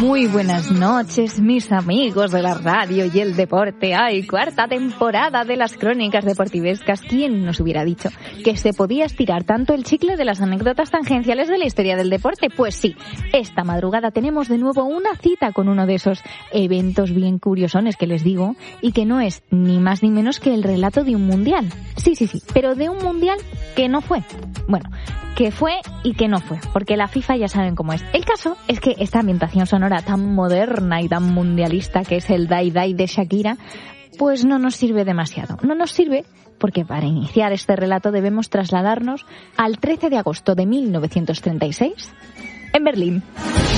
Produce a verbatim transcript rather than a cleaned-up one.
Muy buenas noches, mis amigos de la radio y el deporte. ¡Ay, cuarta temporada de las crónicas deportivescas! ¿Quién nos hubiera dicho que se podía estirar tanto el chicle de las anécdotas tangenciales de la historia del deporte? Pues sí, esta madrugada tenemos de nuevo una cita con uno de esos eventos bien curiosones que les digo, y que no es ni más ni menos que el relato de un mundial. Sí, sí, sí, pero de un mundial que no fue. Bueno, que fue y que no fue, porque la FIFA ya saben cómo es. El caso es que esta ambientación sonora tan moderna y tan mundialista que es el Dai Dai de Shakira, pues no nos sirve demasiado. No nos sirve porque para iniciar este relato debemos trasladarnos al trece de agosto de mil novecientos treinta y seis en Berlín.